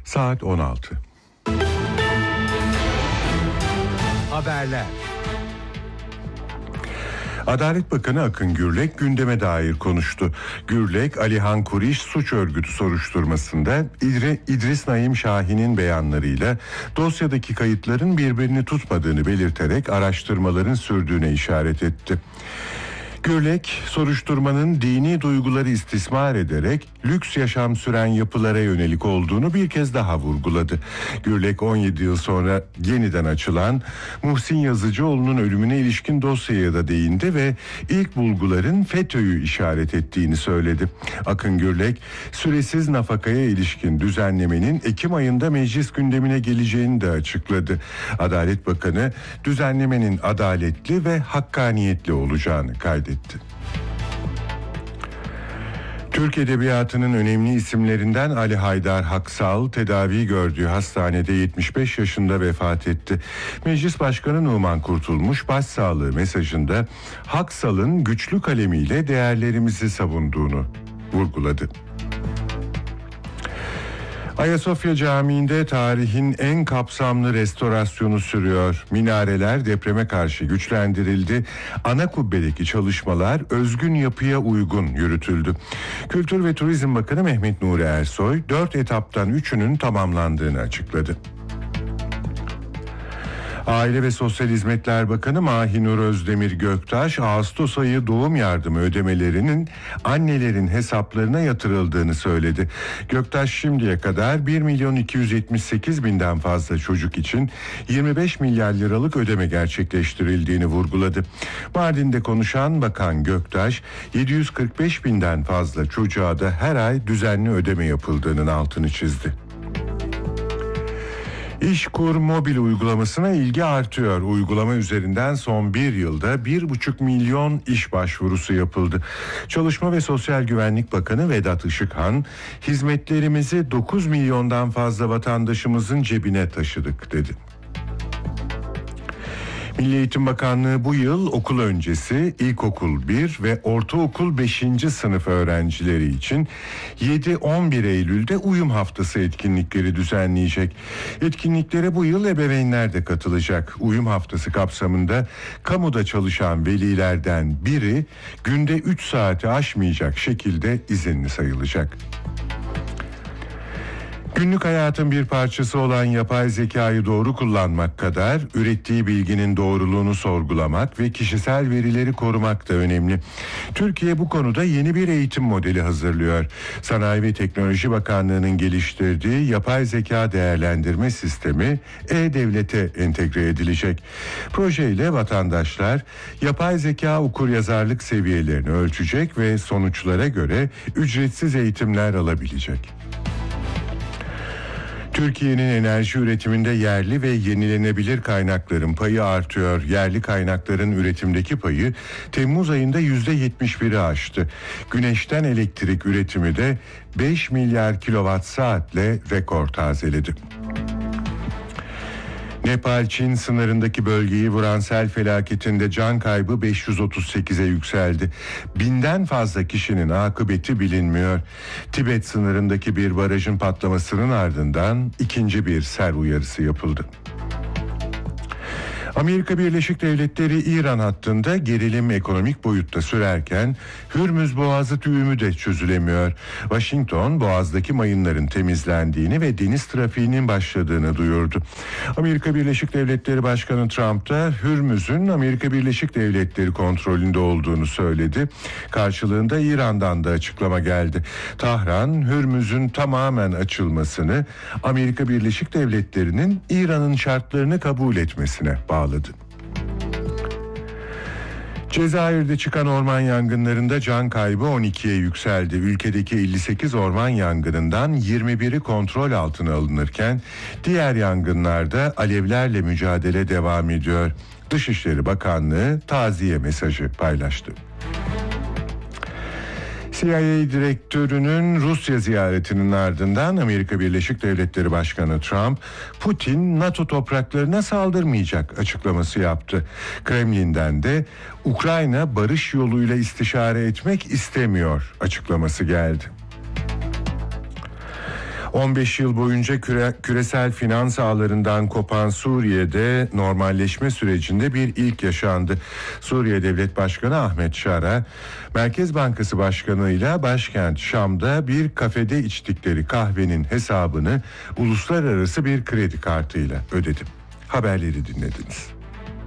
Saat 16. Haberler. Adalet Bakanı Akın Gürlek gündeme dair konuştu. Gürlek, Alihan Kuriş suç örgütü soruşturmasında İdris Naim Şahin'in beyanlarıyla dosyadaki kayıtların birbirini tutmadığını belirterek araştırmaların sürdüğüne işaret etti. Gürlek, soruşturmanın dini duyguları istismar ederek lüks yaşam süren yapılara yönelik olduğunu bir kez daha vurguladı. Gürlek, 17 yıl sonra yeniden açılan Muhsin Yazıcıoğlu'nun ölümüne ilişkin dosyaya da değindi ve ilk bulguların FETÖ'yü işaret ettiğini söyledi. Akın Gürlek, süresiz nafakaya ilişkin düzenlemenin Ekim ayında meclis gündemine geleceğini de açıkladı. Adalet Bakanı, düzenlemenin adaletli ve hakkaniyetli olacağını kaydetti. Türk Edebiyatı'nın önemli isimlerinden Ali Haydar Haksal tedavi gördüğü hastanede 75 yaşında vefat etti. Meclis Başkanı Numan Kurtulmuş başsağlığı mesajında Haksal'ın güçlü kalemiyle değerlerimizi savunduğunu vurguladı. Ayasofya Camii'nde tarihin en kapsamlı restorasyonu sürüyor. Minareler depreme karşı güçlendirildi. Ana kubbedeki çalışmalar özgün yapıya uygun yürütüldü. Kültür ve Turizm Bakanı Mehmet Nuri Ersoy 4 etaptan 3'ünün tamamlandığını açıkladı. Aile ve Sosyal Hizmetler Bakanı Mahinur Özdemir Göktaş, Ağustos ayı doğum yardımı ödemelerinin annelerin hesaplarına yatırıldığını söyledi. Göktaş şimdiye kadar 1.278.000'den fazla çocuk için 25 milyar liralık ödeme gerçekleştirildiğini vurguladı. Mardin'de konuşan Bakan Göktaş, 745.000'den fazla çocuğa da her ay düzenli ödeme yapıldığının altını çizdi. İşkur mobil uygulamasına ilgi artıyor. Uygulama üzerinden son bir yılda 1,5 milyon iş başvurusu yapıldı. Çalışma ve Sosyal Güvenlik Bakanı Vedat Işıkhan, hizmetlerimizi 9 milyondan fazla vatandaşımızın cebine taşıdık dedi. Milli Eğitim Bakanlığı bu yıl okul öncesi ilkokul 1 ve ortaokul 5. sınıf öğrencileri için 7-11 Eylül'de uyum haftası etkinlikleri düzenleyecek. Etkinliklere bu yıl ebeveynler de katılacak. Uyum haftası kapsamında kamuda çalışan velilerden biri günde 3 saati aşmayacak şekilde izinli sayılacak. Günlük hayatın bir parçası olan yapay zekayı doğru kullanmak kadar ürettiği bilginin doğruluğunu sorgulamak ve kişisel verileri korumak da önemli. Türkiye bu konuda yeni bir eğitim modeli hazırlıyor. Sanayi ve Teknoloji Bakanlığı'nın geliştirdiği yapay zeka değerlendirme sistemi E-Devlet'e entegre edilecek. Projeyle vatandaşlar yapay zeka okuryazarlık seviyelerini ölçecek ve sonuçlara göre ücretsiz eğitimler alabilecek. Türkiye'nin enerji üretiminde yerli ve yenilenebilir kaynakların payı artıyor. Yerli kaynakların üretimdeki payı Temmuz ayında %71'i aştı. Güneşten elektrik üretimi de 5 milyar kilowatt saatle rekor tazeledi. Nepal-Çin sınırındaki bölgeyi vuran sel felaketinde can kaybı 538'e yükseldi. 1000'den fazla kişinin akıbeti bilinmiyor. Tibet sınırındaki bir barajın patlamasının ardından ikinci bir sel uyarısı yapıldı. Amerika Birleşik Devletleri İran hattında gerilim ekonomik boyutta sürerken Hürmüz Boğazı düğümü de çözülemiyor. Washington boğazdaki mayınların temizlendiğini ve deniz trafiğinin başladığını duyurdu. Amerika Birleşik Devletleri Başkanı Trump da Hürmüz'ün Amerika Birleşik Devletleri kontrolünde olduğunu söyledi. Karşılığında İran'dan da açıklama geldi. Tahran, Hürmüz'ün tamamen açılmasını Amerika Birleşik Devletleri'nin İran'ın şartlarını kabul etmesine bağladı. Cezayir'de çıkan orman yangınlarında can kaybı 12'ye yükseldi. Ülkedeki 58 orman yangınından 21'i kontrol altına alınırken diğer yangınlarda alevlerle mücadele devam ediyor. Dışişleri Bakanlığı taziye mesajı paylaştı. CIA direktörünün Rusya ziyaretinin ardından Amerika Birleşik Devletleri Başkanı Trump, Putin NATO topraklarına saldırmayacak açıklaması yaptı. Kremlin'den de Ukrayna barış yoluyla istişare etmek istemiyor açıklaması geldi. 15 yıl boyunca küresel finans ağlarından kopan Suriye'de normalleşme sürecinde bir ilk yaşandı. Suriye Devlet Başkanı Ahmet Şara, Merkez Bankası Başkanı ile başkent Şam'da bir kafede içtikleri kahvenin hesabını uluslararası bir kredi kartıyla ödedi. Haberleri dinlediniz.